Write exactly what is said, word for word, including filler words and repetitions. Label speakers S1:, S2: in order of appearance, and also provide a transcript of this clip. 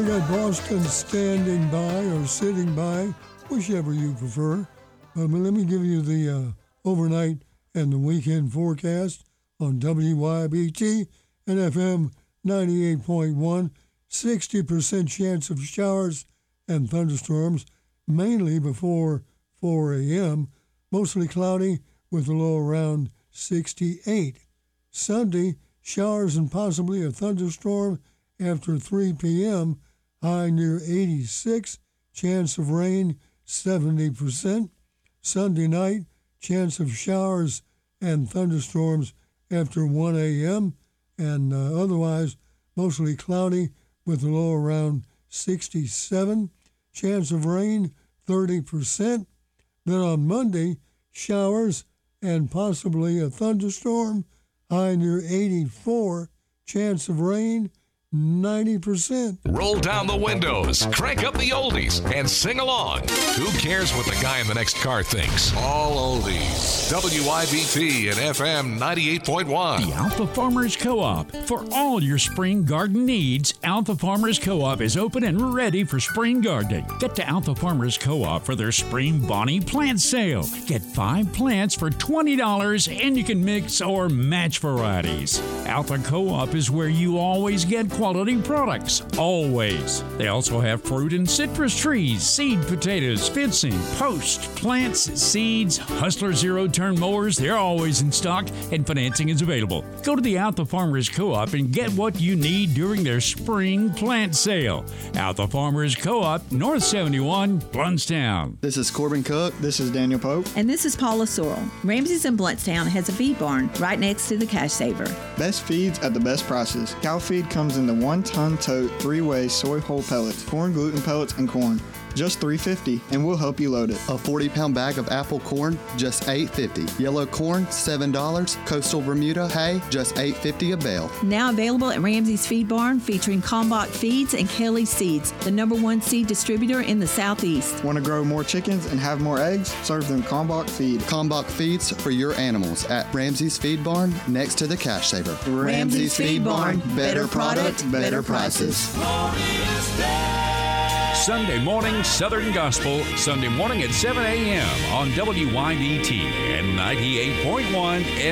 S1: got Boston standing by or sitting by, whichever you prefer. Uh, but let me give you the uh, overnight and the weekend forecast on W Y B T and F M ninety-eight point one. sixty percent chance of showers and thunderstorms, mainly before four a.m. Mostly cloudy with a low around sixty-eight. Sunday, showers and possibly a thunderstorm after three p.m., high near eighty-six. Chance of rain, seventy percent. Sunday night, chance of showers and thunderstorms after one a.m. and uh, otherwise mostly cloudy with a low around sixty-seven. Chance of rain, thirty percent. Then on Monday, showers and possibly a thunderstorm, high near eighty-four. Chance of rain, ninety percent.
S2: Roll down the windows, crank up the oldies, and sing along. Who cares what the guy in the next car thinks? All oldies. W I B T and F M ninety-eight point one.
S3: The Alpha Farmers Co-op. For all your spring garden needs, Alpha Farmers Co-op is open and ready for spring gardening. Get to Alpha Farmers Co-op for their Spring Bonnie plant sale. Get five plants for twenty dollars and you can mix or match varieties. Alpha Co-op is where you always get quality products. Always. They also have fruit and citrus trees, seed potatoes, fencing, post, plants, seeds, Hustler zero-turn mowers. They're always in stock and financing is available. Go to the Alpha Farmers Co-op and get what you need during their spring plant sale. Alpha Farmers Co-op, North seventy-one, Bluntstown.
S4: This is Corbin Cook. This is Daniel Pope.
S5: And this is Paula Sorrell. Ramsey's in Bluntstown has a feed barn right next to the Cash Saver.
S4: Best feeds at the best prices. Cow feed comes in the one-ton tote, three-way soy whole pellets, corn gluten pellets, and corn. Just three dollars and fifty cents, and we'll help you load it.
S6: A forty-pound bag of apple corn, just eight dollars and fifty cents. Yellow corn, seven dollars. Coastal Bermuda hay, just eight dollars and fifty cents a bale.
S5: Now available at Ramsey's Feed Barn, featuring Kalmbach Feeds and Kelly Seeds, the number one seed distributor in the Southeast.
S4: Want to grow more chickens and have more eggs? Serve them Kalmbach Feed.
S6: Kalmbach Feeds for your animals at Ramsey's Feed Barn, next to the Cash Saver.
S5: Ramsey's Feed Barn, better product, better prices.
S3: Sunday morning Southern Gospel, Sunday morning at seven a.m. on W Y B T and ninety-eight point one